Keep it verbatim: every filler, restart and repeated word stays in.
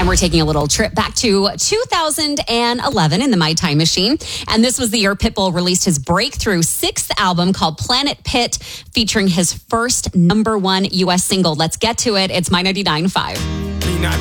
And we're taking a little trip back to two thousand eleven in the My Time Machine. And this was the year Pitbull released his breakthrough sixth album called Planet Pit, featuring his first number one U S single. Let's get to it. It's My ninety-nine point five.